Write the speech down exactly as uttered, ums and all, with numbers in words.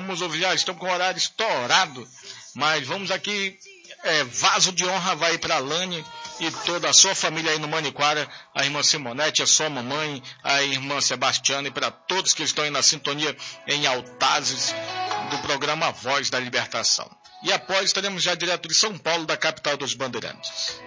vamos ouvir, já estamos com o horário estourado, mas vamos aqui, é, vaso de honra vai para a Lani e toda a sua família aí no Maniquara, a irmã Simonete, a sua mamãe, a irmã Sebastiana e para todos que estão aí na sintonia em Altazes do programa Voz da Libertação. E após estaremos já direto de São Paulo, da capital dos Bandeirantes.